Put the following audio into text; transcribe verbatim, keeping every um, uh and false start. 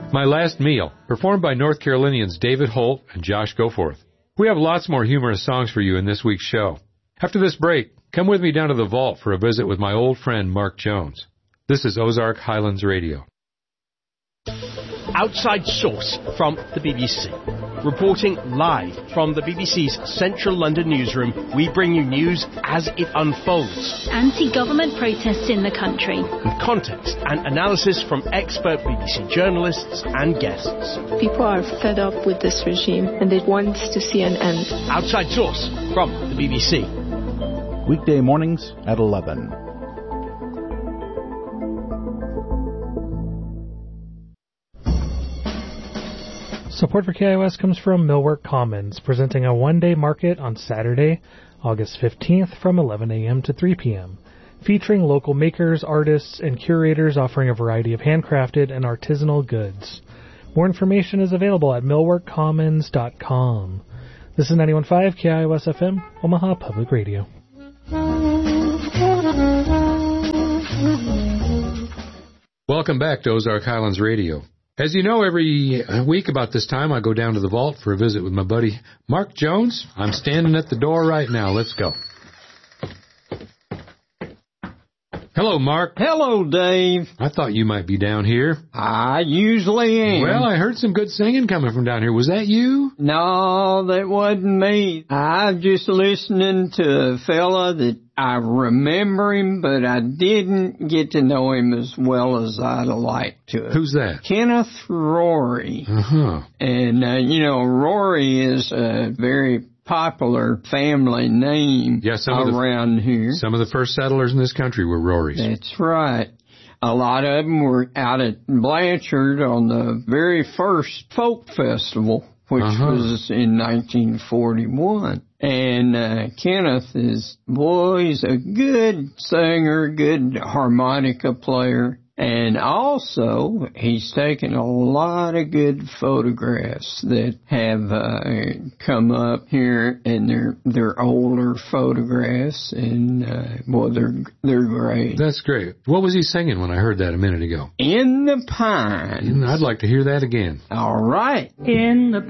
My Last Meal, performed by North Carolinians David Holt and Josh Goforth. We have lots more humorous songs for you in this week's show. After this break, come with me down to the vault for a visit with my old friend Mark Jones. This is Ozark Highlands Radio. Outside Source from the B B C. Reporting live from the B B C's Central London newsroom, we bring you news as it unfolds. Anti-government protests in the country. With context and analysis from expert B B C journalists and guests. People are fed up with this regime and they want to see an end. Outside Source from the B B C. Weekday mornings at eleven. Support for K I O S comes from Millwork Commons, presenting a one-day market on Saturday, August fifteenth from eleven a.m. to three p.m., featuring local makers, artists, and curators offering a variety of handcrafted and artisanal goods. More information is available at millwork commons dot com. This is ninety-one point five K I O S F M, Omaha Public Radio. Welcome back to Ozark Highlands Radio. As you know, every week about this time, I go down to the vault for a visit with my buddy Mark Jones. I'm standing at the door right now. Let's go. Hello, Mark. Hello, Dave. I thought you might be down here. I usually am. Well, I heard some good singing coming from down here. Was that you? No, that wasn't me. I'm just listening to a fella that I remember him, but I didn't get to know him as well as I'd like to. Who's that? Kenneth Rory. Uh-huh. And, uh, you know, Rory is a very popular family name yeah, some around of the, here. Some of the first settlers in this country were Rorys. That's right. A lot of them were out at Blanchard on the very first folk festival, which uh-huh. was in nineteen forty-one. And uh, Kenneth is, boy, he's a good singer, good harmonica player. And also, he's taken a lot of good photographs that have uh, come up here, and they're they're older photographs, and uh, boy, they're they're great. That's great. What was he singing when I heard that a minute ago? In the Pines. I'd like to hear that again. All right. In the